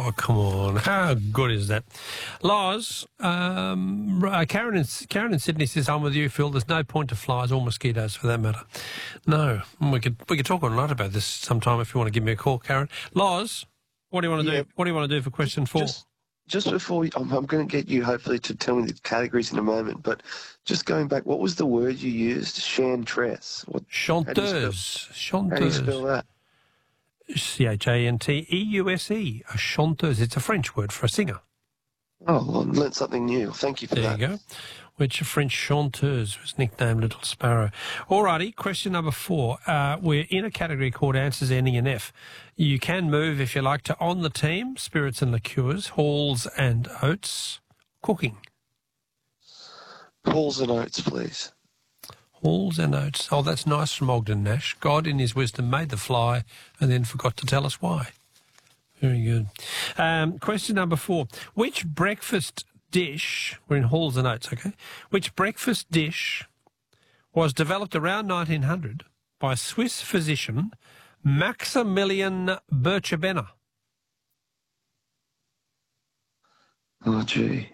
Oh, come on. How good is that? Loz, Karen in Sydney says, I'm with you, Phil. There's no point to flies or mosquitoes for that matter. No. We could talk all night about this sometime if you want to give me a call, Karen. Loz, what do you want to do? What do you want to do for question 4? Just before I'm going to get you hopefully to tell me the categories in a moment, but just going back, what was the word you used? Chantress. Chanteuse. How do you spell that? Chanteuse, a chanteuse. It's a French word for a singer. Oh, well, I learnt something new. Thank you for that. There you go. Which a French chanteuse was nicknamed Little Sparrow. All righty, question number 4. We're in a category called answers ending in F. You can move, if you like, to on the team, spirits and liqueurs, halls and oats, cooking. Halls and oats, please. Halls and oats. Oh, that's nice from Ogden Nash. God in his wisdom made the fly and then forgot to tell us why. Very good. Question number 4. Which breakfast dish, we're in halls and oats, okay? Which breakfast dish was developed around 1900 by Swiss physician Maximilian Bircher-Benner? Oh, gee.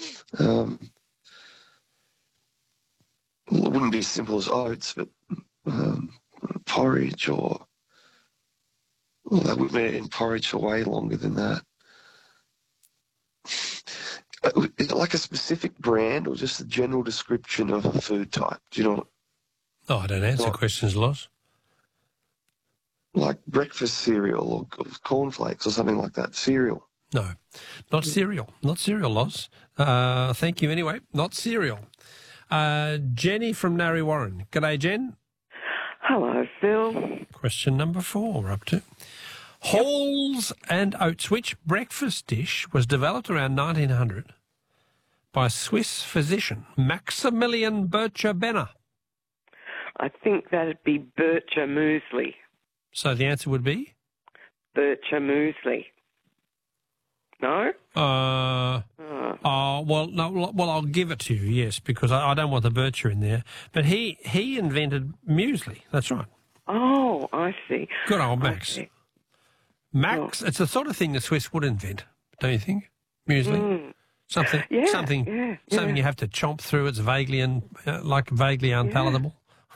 Well, it wouldn't be as simple as oats, but porridge or... Well, that would be in porridge for way longer than that. Is it like a specific brand or just a general description of a food type? Do you know what? Oh, I don't answer questions, Loz. Like breakfast cereal or cornflakes or something like that. Cereal. No, not cereal. Not cereal, Loz. Thank you anyway. Not cereal. Jenny from Narre Warren. G'day, Jen. Hello, Phil. Question number 4 we're up to. Halls and oats. Which breakfast dish was developed around 1900 by Swiss physician Maximilian Bircher-Benner? I think that'd be Bircher muesli. So the answer would be? Bircher muesli. No? Well, I'll give it to you, yes, because I don't want the Bircher in there. But he invented muesli. That's right. Oh, I see. Good old Max. Okay. Max, It's the sort of thing the Swiss would invent, don't you think? Muesli? Something you have to chomp through. It's vaguely unpalatable.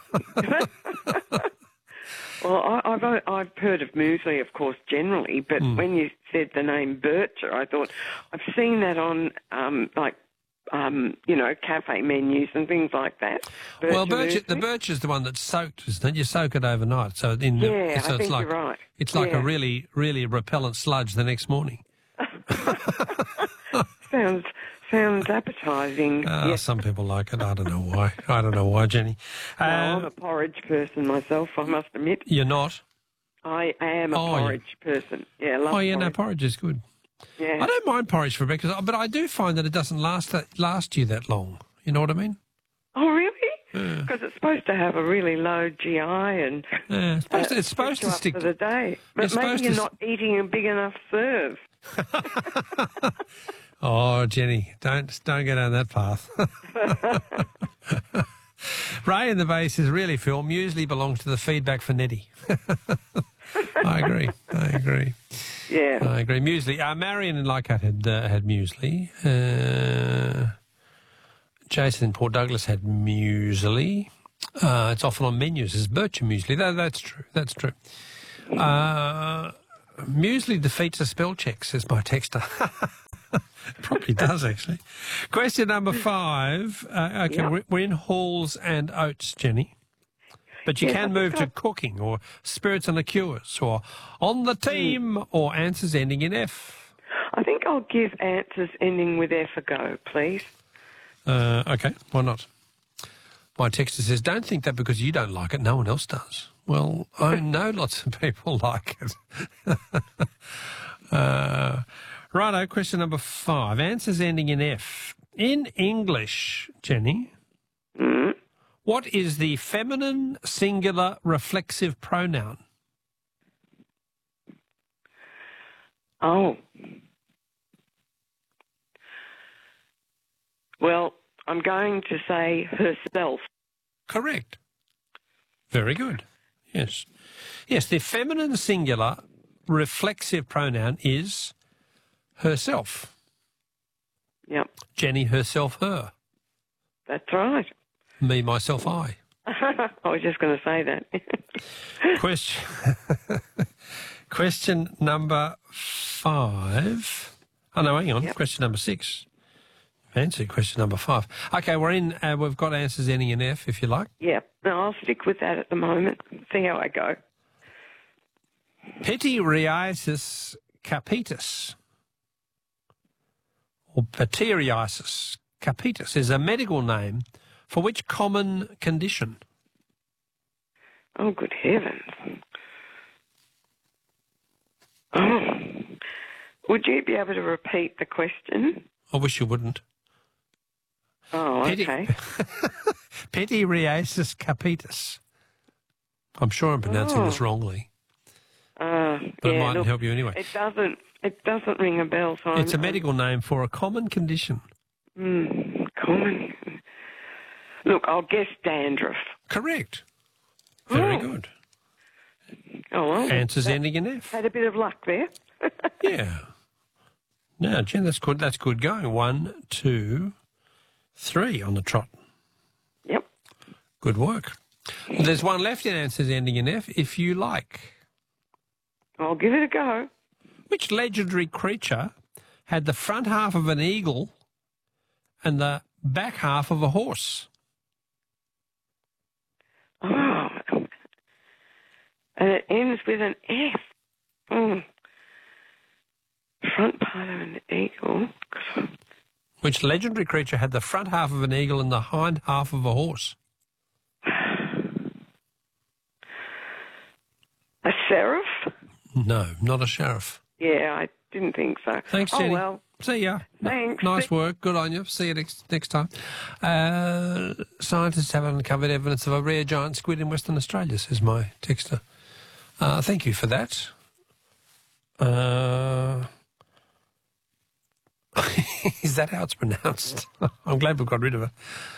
Well, I've heard of muesli, of course, generally, but when you said the name Bircher, I thought I've seen that on cafe menus and things like that. The Bircher's the one that's soaked, isn't it? You soak it overnight, so you're right. It's like a really, really repellent sludge the next morning. Sounds appetising. Some people like it. I don't know why. Jenny. I'm a porridge person myself, I must admit. You're not? I am a porridge person. Yeah, love porridge. No, porridge is good. Yeah. I don't mind porridge for breakfast, but I do find that it doesn't last you that long. You know what I mean? Oh, really? Because it's supposed to have a really low GI and it's supposed to stick for the day. But maybe you're not eating a big enough serve. Oh, Jenny, don't go down that path. Ray in the Bay says, really, Phil, muesli belongs to the feedback for Nettie. I agree. Yeah. I agree. Muesli. Marion in Leichhardt had muesli. Jason in Port Douglas had muesli. It's often on menus as Bircher muesli. That's true. Muesli defeats a spell check, says my texter. Probably does, actually. Question number 5. We're in halls and oats, Jenny. But you can move to cooking or spirits and liqueurs or on the team or answers ending in F. I think I'll give answers ending with F a go, please. Okay, why not? My texter says, don't think that because you don't like it, no one else does. Well, I know lots of people like it. Righto, question number 5. Answers ending in F. In English, Jenny, what is the feminine singular reflexive pronoun? Oh. Well, I'm going to say herself. Correct. Very good. Yes. Yes, the feminine singular reflexive pronoun is herself. Yep, Jenny, herself, her. that's right. Me, myself, I. I was just going to say that. Question number 5. Oh, no, hang on. Yep. Question number 6. Answer question number 5. Okay, we've got answers ending in F, if you like. Yep, no, I'll stick with that at the moment. See how I go. Pityriasis capitis, or pityriasis capitis, is a medical name for which common condition? Oh, good heavens. Oh. Would you be able to repeat the question? I wish you wouldn't. Oh, okay. Pityriasis capitis. I'm sure I'm pronouncing this wrongly, but it might help you anyway. It doesn't ring a bell, Simon. It's a medical name for a common condition. Common. Look, I'll guess dandruff. Correct. Very good. Oh, well. Answers ending in F. Had a bit of luck there. Yeah. No, Jen, that's good. That's good going. 1, 2, 3 on the trot. Yep. Good work. There's one left in answers ending in F, if you like. I'll give it a go. Which legendary creature had the front half of an eagle and the back half of a horse? Oh. And it ends with an F. Front part of an eagle. Which legendary creature had the front half of an eagle and the hind half of a horse? A seraph? No, not a sheriff. Yeah, I didn't think so. Thanks, Jenny. Oh, well. See ya. Thanks. Nice work. Good on you. See you next time. Scientists have uncovered evidence of a rare giant squid in Western Australia, says my texter. Thank you for that. Is that how it's pronounced? I'm glad we've got rid of it.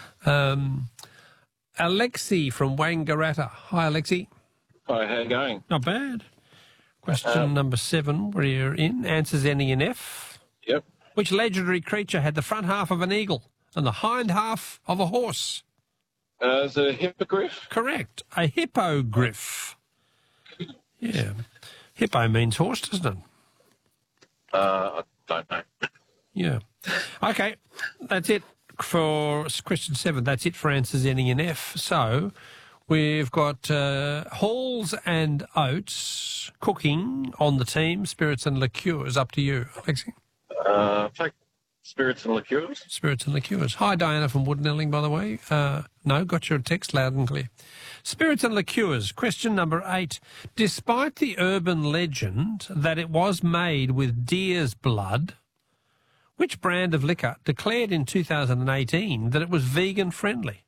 Alexi from Wangaratta. Hi, Alexi. Hi, how you going? Not bad. Question number 7, where you're in. Answers ending in F. Yep. Which legendary creature had the front half of an eagle and the hind half of a horse? Is it a hippogriff? Correct. A hippogriff. Yeah. Hippo means horse, doesn't it? I don't know. Yeah. Okay. That's it for question 7. That's it for answers ending in F. So we've got Halls and Oates cooking on the team. Spirits and liqueurs. Up to you, Alexi. Take spirits and liqueurs. Spirits and liqueurs. Hi, Diana from Woodnelling, by the way. No, got your text loud and clear. Spirits and liqueurs. Question number 8. Despite the urban legend that it was made with deer's blood, which brand of liquor declared in 2018 that it was vegan friendly?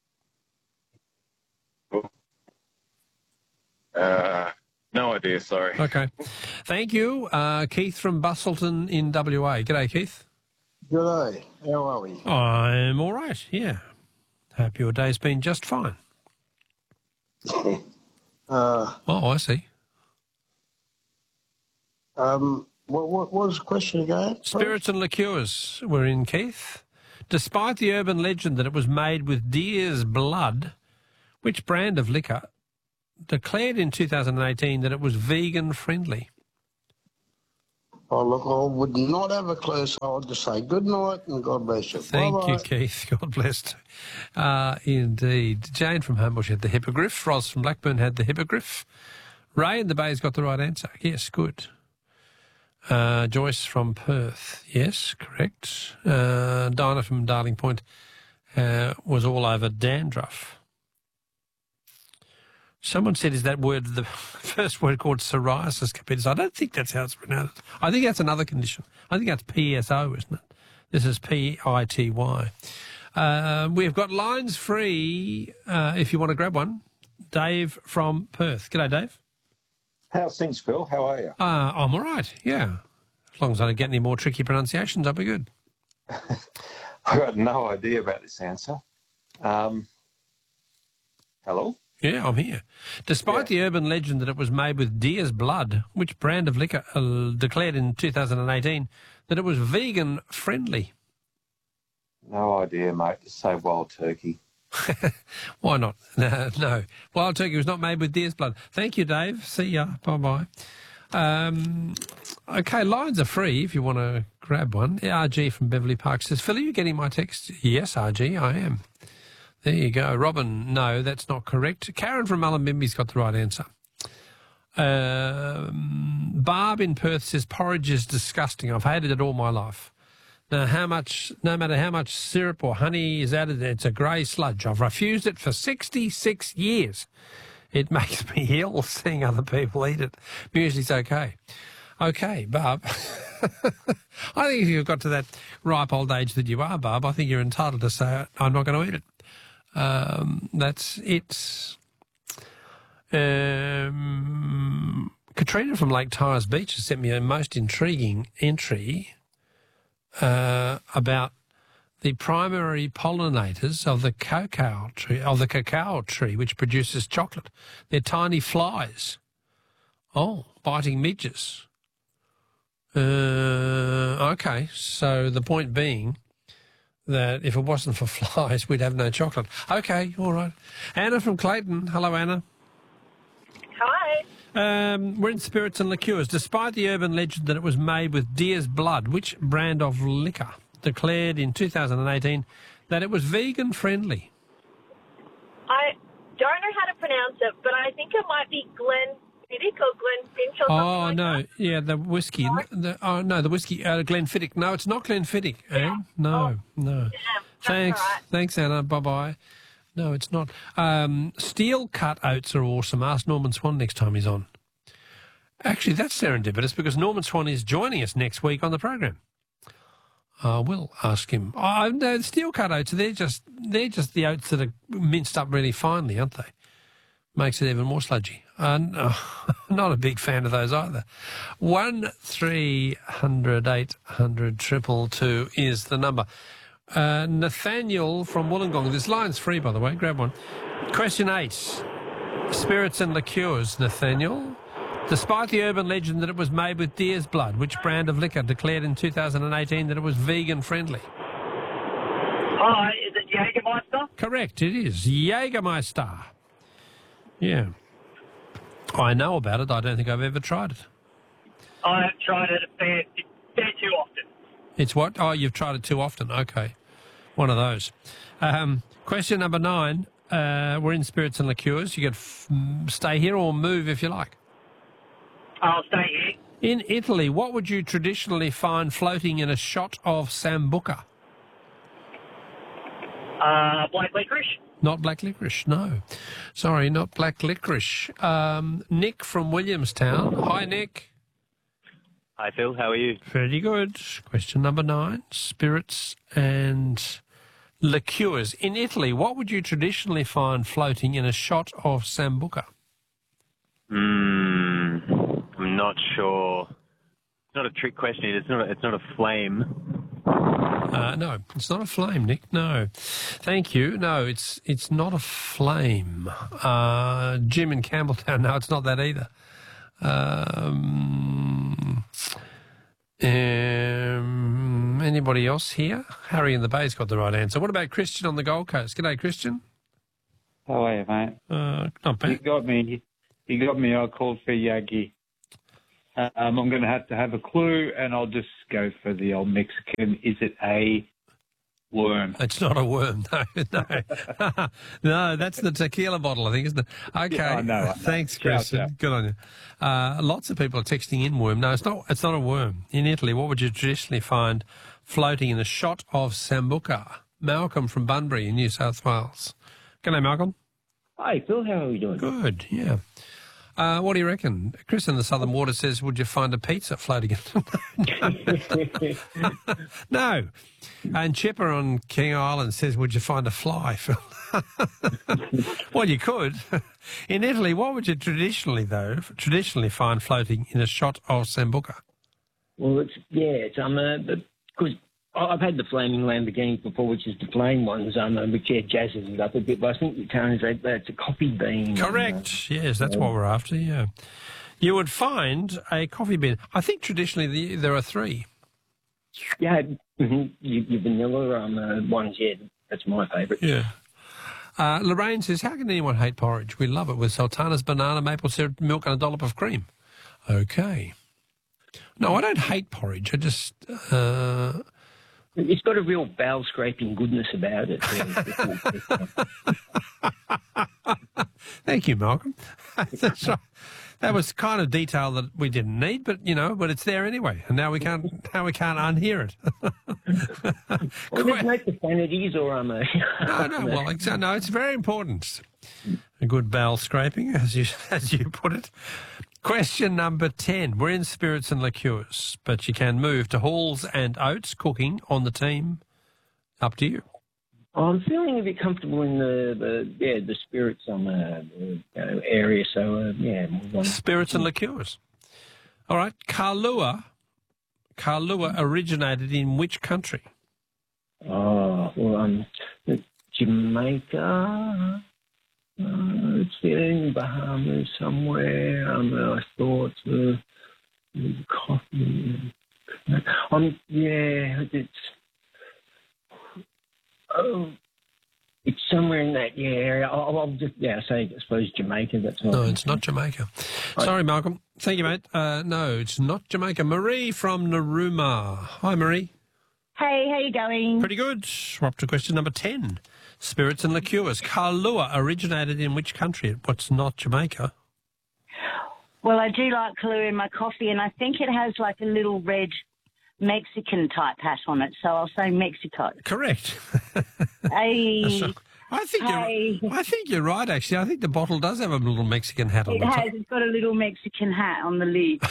No idea, sorry. Okay. Thank you. Keith from Bustleton in WA. G'day, Keith. G'day. How are we? I'm all right, yeah. Hope your day's been just fine. Oh, I see. What was the question again? Spirits and liqueurs were in, Keith. Despite the urban legend that it was made with deer's blood, which brand of liquor declared in 2018 that it was vegan friendly? Oh, look, I would not have a clue, so I'll just say good night and God bless you. Thank Bye-bye. you, Keith. God bless. Indeed. Jane from Homebush had the hippogriff. Ros from Blackburn had the hippogriff. Ray in the Bay's got the right answer. Yes, good. Joyce from Perth. Yes, correct. Dinah from Darling Point was all over dandruff. Someone said, is that word the first word called psoriasis capitis? I don't think that's how it's pronounced. I think that's another condition. I think that's PSO, isn't it? This is PITY. We've got lines free if you want to grab one. Dave from Perth. G'day, Dave. How's things, Phil? How are you? I'm all right, yeah. As long as I don't get any more tricky pronunciations, I'll be good. I've got no idea about this answer. Hello? Yeah, I'm here. Despite the urban legend that it was made with deer's blood, which brand of liquor declared in 2018 that it was vegan friendly? No idea, mate. Just say wild turkey. Why not? No. Wild turkey was not made with deer's blood. Thank you, Dave. See ya. Bye-bye. Okay, lines are free if you want to grab one. RG from Beverly Park says, Phil, are you getting my text? Yes, RG, I am. There you go. Robin, no, that's not correct. Karen from Mullumbimby's got the right answer. Barb in Perth says, porridge is disgusting. I've hated it all my life. Now, no matter how much syrup or honey is added, it's a grey sludge. I've refused it for 66 years. It makes me ill seeing other people eat it. Music's okay. Okay, Barb. I think if you've got to that ripe old age that you are, Barb, I think you're entitled to say, I'm not going to eat it. That's it. Katrina from Lake Tyers Beach has sent me a most intriguing entry about the primary pollinators of the cacao tree, which produces chocolate. They're tiny flies. Oh, biting midges. Okay, so the point being that if it wasn't for flies, we'd have no chocolate. Okay, all right. Anna from Clayton. Hello, Anna. Hi. We're in spirits and liqueurs. Despite the urban legend that it was made with deer's blood, which brand of liquor declared in 2018 that it was vegan friendly? I don't know how to pronounce it, but I think it might be Glenfiddich or Glenfinch or something like that. Yeah, the whiskey. The whiskey, Glenfiddich. No, it's not Glenfiddich, Anne. No. Yeah, Thanks. Right. Thanks, Anna. Bye-bye. No, it's not. Steel cut oats are awesome. Ask Norman Swan next time he's on. Actually, that's serendipitous because Norman Swan is joining us next week on the program. We'll ask him. No, the steel cut oats, they're just the oats that are minced up really finely, aren't they? Makes it even more sludgy. Not a big fan of those either. 1300 800 222 is the number. Nathaniel from Wollongong. This line's free, by the way. Grab one. Question 8. Spirits and liqueurs, Nathaniel. Despite the urban legend that it was made with deer's blood, which brand of liquor declared in 2018 that it was vegan friendly? Hi, is it Jägermeister? Correct, it is. Jägermeister. Yeah. I know about it. I don't think I've ever tried it. I have tried it a fair too often. It's what? Oh, you've tried it too often. Okay. One of those. Question number 9. We're in spirits and liqueurs. You can stay here or move if you like. I'll stay here. In Italy, what would you traditionally find floating in a shot of Sambuca? Black licorice? Not black licorice, no. Sorry, not black licorice. Nick from Williamstown. Hi, Nick. Hi, Phil. How are you? Very good. Question number 9. Spirits and liqueurs. In Italy, what would you traditionally find floating in a shot of Sambuca? I'm not sure. It's not a trick question. It's not a flame. No, it's not a flame, Nick. No. Thank you. No, it's not a flame. Jim in Campbelltown, no, it's not that either. Anybody else here? Harry in the Bay's got the right answer. What about Christian on the Gold Coast? G'day, Christian. How are you, mate? Not bad. You got me. I called for Yagi. I'm going to have a clue, and I'll just go for the old Mexican. Is it a worm? It's not a worm, no. No, that's the tequila bottle, I think, isn't it? Okay. Yeah, I know. Thanks, Christian. Good on you. Lots of people are texting in worm. No, it's not a worm. In Italy, what would you traditionally find floating in a shot of Sambuca? Malcolm from Bunbury in New South Wales. G'day, Malcolm. Hi, Phil. How are you doing? Good, yeah. What do you reckon? Chris in the Southern Water says, would you find a pizza floating in? No. And Chipper on King Island says, would you find a fly, Phil? Well, you could. In Italy, what would you traditionally find floating in a shot of Sambuca? Well, because I've had the flaming Lamborghini before, which is the plain ones, which jazzes it up a bit. But I think Karen's it's a coffee bean. Correct. Yes, that's what we're after. Yeah, you would find a coffee bean. I think traditionally there are 3. Yeah, your vanilla ones. Yeah, that's my favourite. Yeah. Lorraine says, "How can anyone hate porridge? We love it with sultanas, banana, maple syrup, milk, and a dollop of cream." Okay. No, I don't hate porridge. I just. It's got a real bowel scraping goodness about it. Thank you, Malcolm. That's right. That was kind of detail that we didn't need, but but it's there anyway, and now we can't unhear it. Well, there's no profanities or No. Well, no, it's very important. A good bowel scraping, as you put it. Question number 10. We're in spirits and liqueurs, but you can move to Halls and Oates cooking on the team. Up to you. I'm feeling a bit comfortable in the spirits area, so Spirits and liqueurs. All right. Kahlua originated in which country? Oh, well, Jamaica. It's in Bahamas somewhere. I thought coffee. It's somewhere in that area. I'll just say I suppose Jamaica. That's no, it's not Jamaica. Sorry, Malcolm. Thank you, mate. No, it's not Jamaica. Marie from Narooma. Hi, Marie. Hey, how you going? Pretty good. We're up to question number 10. Spirits and liqueurs. Kahlua originated in which country? What's not Jamaica? Well, I do like Kahlua in my coffee, and I think it has like a little red Mexican type hat on it, so I'll say Mexico. Correct. Hey. I think you're right, actually. I think the bottle does have a little Mexican hat on it. It has. It's got a little Mexican hat on the lid.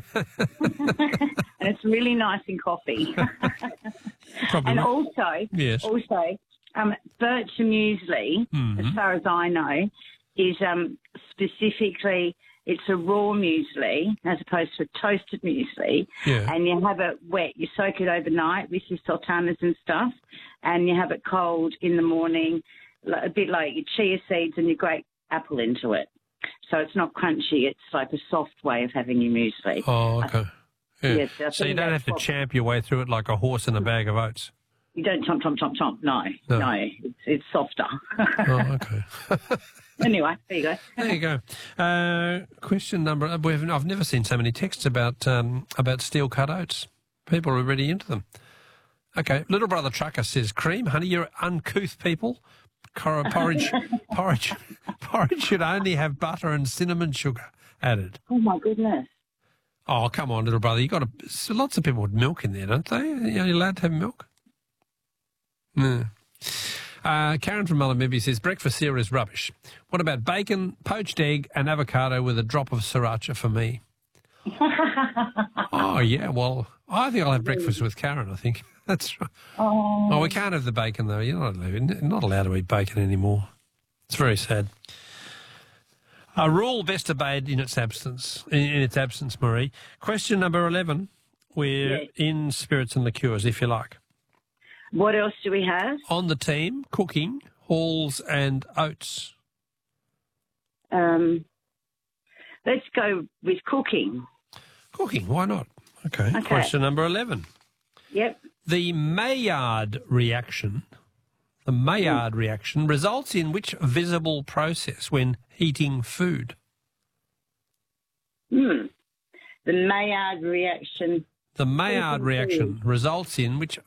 And it's really nice in coffee. Probably. And also, birch muesli, as far as I know, is specifically, it's a raw muesli as opposed to a toasted muesli. Yeah. And you have it wet. You soak it overnight with your sultanas and stuff, and you have it cold in the morning, a bit like your chia seeds and your grape apple into it. So it's not crunchy. It's like a soft way of having your muesli. Oh, okay. Yeah. Yes, so you don't have to champ your way through it like a horse in a bag of oats. You don't chomp, chomp, chomp, chomp. No. It's softer. Oh, okay. Anyway, there you go. There you go. Question number. I've never seen so many texts about steel cut oats. People are really into them. Okay, Little Brother Trucker says, "Cream, honey, you're uncouth people. Porridge should only have butter and cinnamon sugar added." Oh my goodness. Oh, come on, little brother. Lots of people with milk in there, don't they? Are you allowed to have milk? No. Karen from Mullumbimby says, "Breakfast cereal is rubbish. What about bacon, poached egg and avocado with a drop of sriracha for me?" Oh, yeah, well, I think I'll have breakfast with Karen, I think. That's right. Oh, we can't have the bacon, though. You're not allowed to eat bacon anymore. It's very sad. A rule best obeyed in its absence, Marie. Question number 11. We're in spirits and liqueurs, if you like. What else do we have? On the team, cooking, Halls and Oates. Let's go with cooking. Cooking, why not? Okay. Question number 11. Yep. The Maillard reaction results in which visible process when heating food? The Maillard reaction. The Maillard reaction results in which